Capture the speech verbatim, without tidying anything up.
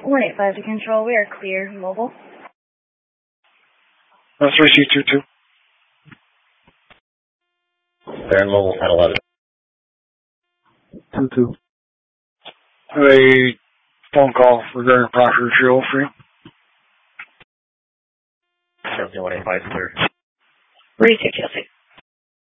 one eight five to control. We are clear. Mobile. Uh, three C two two. They're in mobile at eleven. two two. A phone call regarding property fuel for you. Chelsea one eight five, clear. Research, Chelsea.